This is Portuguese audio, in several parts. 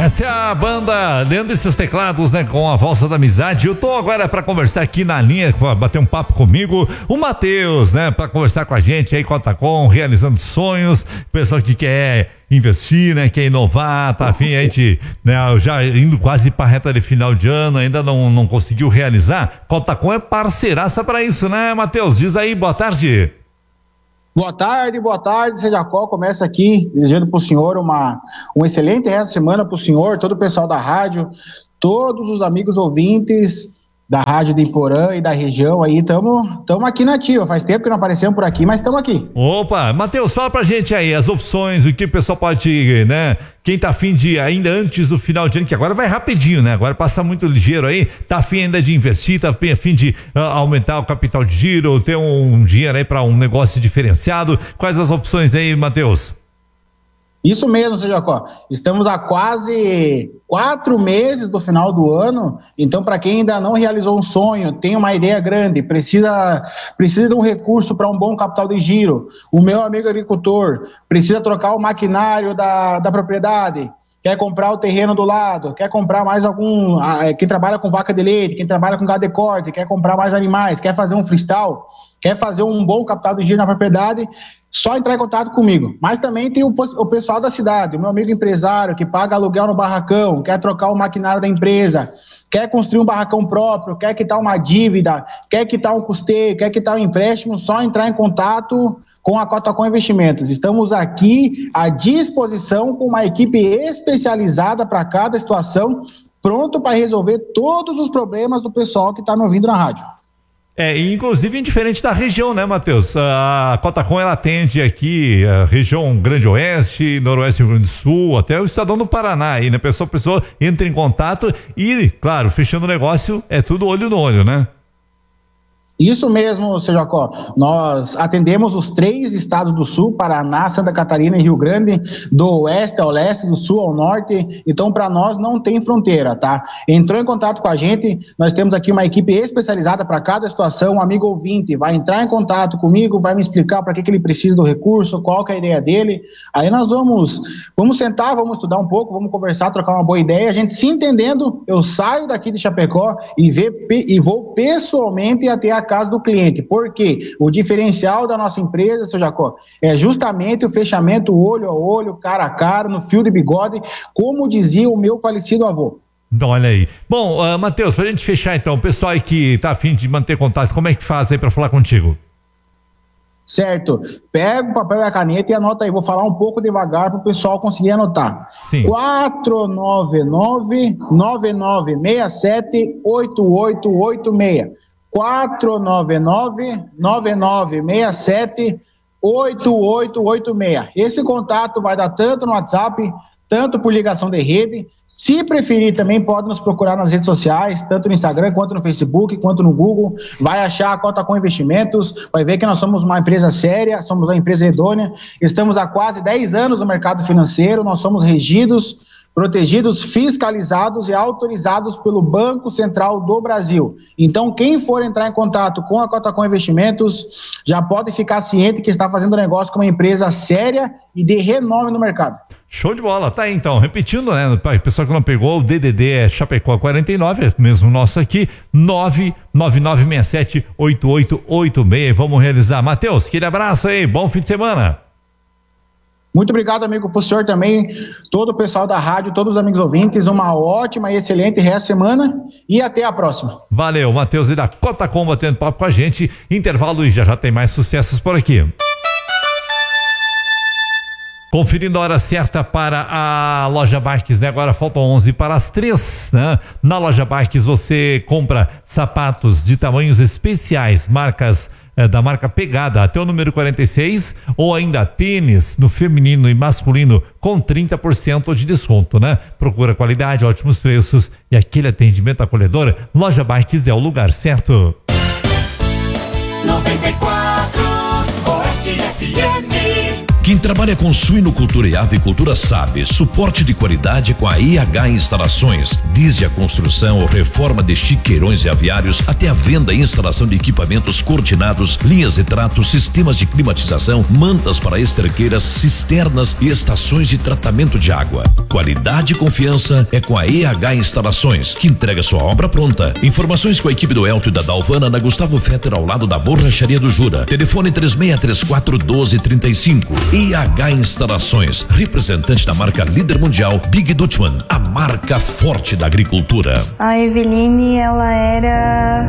Essa é a banda Leandro e seus teclados, né? Com a Valsa da Amizade. Eu tô agora para conversar aqui na linha, pra bater um papo comigo, o Matheus, né? Para conversar com a gente aí, Cotacom, realizando sonhos, pessoal que quer investir, né? Quer inovar, tá afim, a gente, né? Já indo quase para reta de final de ano, ainda não conseguiu realizar. Cotacom é parceiraça para isso, né, Matheus? Diz aí, boa tarde. Boa tarde, Sejacó. Começa aqui desejando para o senhor um excelente resto de semana para o senhor, todo o pessoal da rádio, todos os amigos ouvintes da rádio de Iporã e da região aí, estamos aqui na ativa, faz tempo que não aparecemos por aqui, mas estamos aqui. Opa, Matheus, fala pra gente aí as opções, o que o pessoal pode, né, quem tá afim de, ainda antes do final de ano, que agora vai rapidinho, né, agora passa muito ligeiro aí, tá afim ainda de investir, tá afim de aumentar o capital de giro, ter um dinheiro aí pra um negócio diferenciado, quais as opções aí, Matheus? Isso mesmo, Sejacó. Estamos há quase 4 meses do final do ano, então para quem ainda não realizou um sonho, tem uma ideia grande, precisa de um recurso para um bom capital de giro, o meu amigo agricultor precisa trocar o maquinário da propriedade, quer comprar o terreno do lado, quer comprar mais quem trabalha com vaca de leite, quem trabalha com gado de corte, quer comprar mais animais, quer fazer um freestyle, quer fazer um bom capital de giro na propriedade, só entrar em contato comigo. Mas também tem o pessoal da cidade, o meu amigo empresário que paga aluguel no barracão, quer trocar o maquinário da empresa, quer construir um barracão próprio, quer quitar uma dívida, quer quitar um custeio, quer quitar um empréstimo, só entrar em contato com a Cotacom Investimentos. Estamos aqui à disposição com uma equipe especializada para cada situação, pronto para resolver todos os problemas do pessoal que está me ouvindo na rádio. Inclusive indiferente da região, né, Matheus? A Cotacom, ela atende aqui a região Grande Oeste, Noroeste do Rio Grande do Sul, até o Estadão do Paraná aí, né? Pessoa entra em contato e, claro, fechando o negócio, é tudo olho no olho, né? Isso mesmo, Sejacó. Nós atendemos os 3 estados do sul, Paraná, Santa Catarina e Rio Grande, do oeste ao leste, do sul ao norte, então para nós não tem fronteira, tá? Entrou em contato com a gente, nós temos aqui uma equipe especializada para cada situação, um amigo ouvinte vai entrar em contato comigo, vai me explicar para que ele precisa do recurso, qual que é a ideia dele, aí nós vamos sentar, vamos estudar um pouco, vamos conversar, trocar uma boa ideia, a gente se entendendo, eu saio daqui de Chapecó e vou pessoalmente até a casa do cliente, porque o diferencial da nossa empresa, seu Jacó, é justamente o fechamento olho a olho, cara a cara, no fio de bigode, como dizia o meu falecido avô. Olha aí. Bom, Matheus, pra gente fechar então, o pessoal aí que tá afim de manter contato, como é que faz aí pra falar contigo? Certo, pega o papel e a caneta e anota aí, vou falar um pouco devagar para o pessoal conseguir anotar. Sim. 499-9967-8886. 499-9967-8886. Esse contato vai dar tanto no WhatsApp, tanto por ligação de rede. Se preferir, também pode nos procurar nas redes sociais, tanto no Instagram, quanto no Facebook, quanto no Google. Vai achar a Cotacom Investimentos, vai ver que nós somos uma empresa séria, somos uma empresa idônea. Estamos há quase 10 anos no mercado financeiro, nós somos regidos, protegidos, fiscalizados e autorizados pelo Banco Central do Brasil. Então, quem for entrar em contato com a Cotacom Investimentos, já pode ficar ciente que está fazendo negócio com uma empresa séria e de renome no mercado. Show de bola, tá aí então, repetindo, né, pessoal que não pegou, o DDD é Chapecó 49, é mesmo nosso aqui, 99967-8886, vamos realizar. Matheus, aquele abraço aí, bom fim de semana. Muito obrigado, amigo, pro senhor também, todo o pessoal da rádio, todos os amigos ouvintes, uma ótima e excelente resto de semana e até a próxima. Valeu, Matheus e da Cotacom batendo papo com a gente, intervalo e já tem mais sucessos por aqui. Conferindo a hora certa para a Loja Marques, né? Agora faltam 11 para as 3, né? Na Loja Marques você compra sapatos de tamanhos especiais, marcas da marca Pegada até o número 46, ou ainda tênis no feminino e masculino com 30% de desconto, né? Procura qualidade, ótimos preços e aquele atendimento acolhedor. Loja Marques é o lugar certo. 94 Oeste FM. Quem trabalha com suinocultura e avicultura sabe, suporte de qualidade com a IH Instalações, desde a construção ou reforma de chiqueirões e aviários até a venda e instalação de equipamentos coordenados, linhas de trato, sistemas de climatização, mantas para esterqueiras, cisternas e estações de tratamento de água. Qualidade e confiança é com a EH Instalações, que entrega sua obra pronta. Informações com a equipe do Elton e da Dalvana na Gustavo Fetter ao lado da Borracharia do Jura. Telefone 3634 1235. EH Instalações, representante da marca líder mundial Big Dutchman, a marca forte da agricultura. A Eveline, ela era,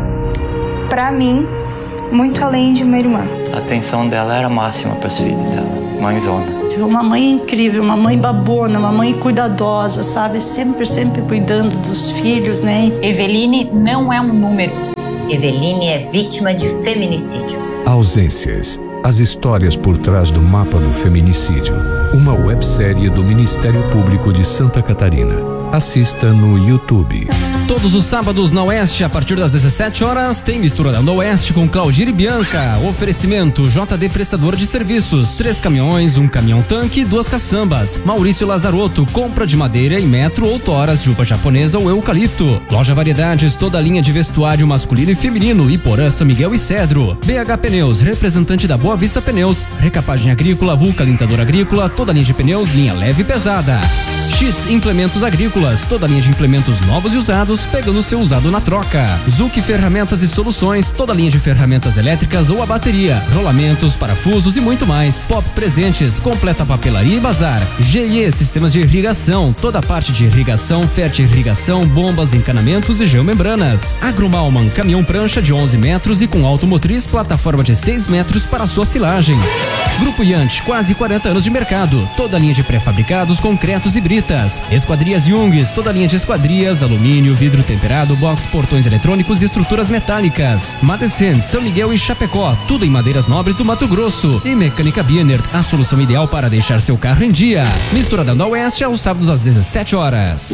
pra mim, muito além de uma irmã. A atenção dela era máxima para os filhos dela. Mãezona. Uma mãe incrível, uma mãe babona, uma mãe cuidadosa, sabe? Sempre cuidando dos filhos, né? Eveline não é um número. Eveline é vítima de feminicídio. Ausências. As histórias por trás do mapa do feminicídio. Uma websérie do Ministério Público de Santa Catarina. Assista no YouTube. Todos os sábados na Oeste, a partir das 17 horas, tem Mistura da Oeste com Claudir e Bianca. Oferecimento JD Prestador de Serviços, 3 caminhões, 1 caminhão-tanque, 2 caçambas. Maurício Lazarotto, compra de madeira em metro ou toras de uva japonesa ou eucalipto. Loja Variedades, toda a linha de vestuário masculino e feminino, Iporã, São Miguel e Cedro. BH Pneus, representante da Boa Vista Pneus. Recapagem agrícola, vulcanizador agrícola, toda a linha de pneus, linha leve e pesada. Sheets Implementos Agrícolas, toda a linha de implementos novos e usados, pegando o seu usado na troca. Zuc Ferramentas e Soluções, toda a linha de ferramentas elétricas ou a bateria, rolamentos, parafusos e muito mais. Pop Presentes, completa papelaria e bazar. GIE Sistemas de Irrigação, toda a parte de irrigação, fertirrigação, bombas, encanamentos e geomembranas. Agromalman, caminhão prancha de 11 metros e com automotriz, plataforma de 6 metros para sua silagem. Grupo Yant, quase 40 anos de mercado, toda a linha de pré-fabricados, concretos e britas. Esquadrias Jungs, toda a linha de esquadrias, alumínio, vidro temperado, box, portões eletrônicos e estruturas metálicas. Madecent, São Miguel e Chapecó, tudo em madeiras nobres do Mato Grosso. E Mecânica Bienert, a solução ideal para deixar seu carro em dia. Misturada da Oeste aos sábados às 17 horas.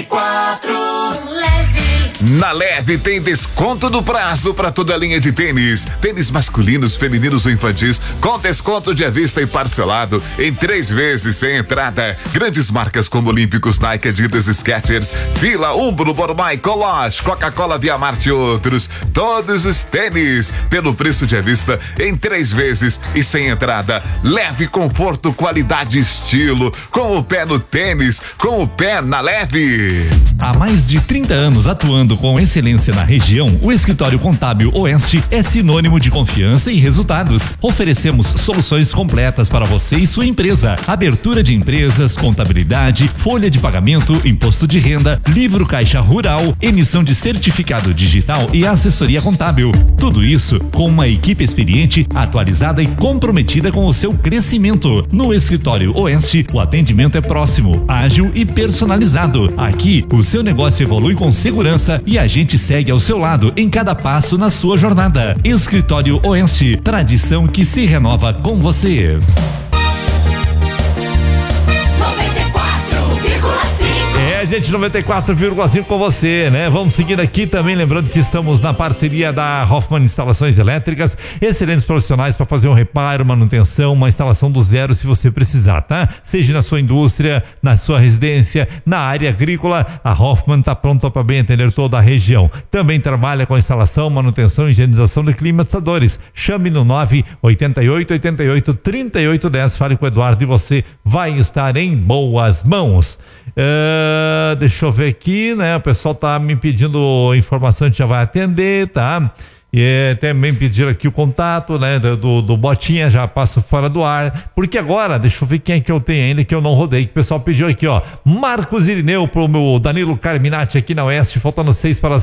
94 Leve. Na Leve tem desconto do prazo para toda a linha de tênis. Tênis masculinos, femininos ou infantis, com desconto de à vista e parcelado em 3 vezes sem entrada. Grandes marcas como Olímpicos, Nike, Adidas, Skechers, Fila, Umbro, Bormai, Coloche, Coca-Cola, Via Marte e outros. Todos os tênis pelo preço de à vista em 3 vezes e sem entrada. Leve, conforto, qualidade e estilo. Com o pé no tênis, com o pé na Leve. Há mais de 30 anos atuando com excelência na região, o Escritório Contábil Oeste é sinônimo de confiança e resultados. Oferecemos soluções completas para você e sua empresa. Abertura de empresas, contabilidade, folha de pagamento, imposto de renda, livro caixa rural, emissão de certificado digital e assessoria contábil. Tudo isso com uma equipe experiente, atualizada e comprometida com o seu crescimento. No Escritório Oeste, o atendimento é próximo, ágil e personalizado. Aqui, o seu negócio evolui com segurança e a gente segue ao seu lado em cada passo na sua jornada. Escritório Oeste, tradição que se renova com você. 94,5. Gente, 94,5 com você, né? Vamos seguindo aqui também, lembrando que estamos na parceria da Hoffman Instalações Elétricas, excelentes profissionais para fazer um reparo, manutenção, uma instalação do zero se você precisar, tá? Seja na sua indústria, na sua residência, na área agrícola, a Hoffman tá pronta para bem atender toda a região. Também trabalha com instalação, manutenção e higienização de climatizadores. Chame no 988883810, fale com o Eduardo e você vai estar em boas mãos. Deixa eu ver aqui, né? O pessoal tá me pedindo informação, a gente já vai atender, tá? E também pediram aqui o contato, né? Do Botinha, já passo fora do ar. Porque agora, deixa eu ver quem é que eu tenho ainda que eu não rodei, que o pessoal pediu aqui, ó. Marcos Irineu pro meu Danilo Carminati aqui na Oeste, faltando 6 para as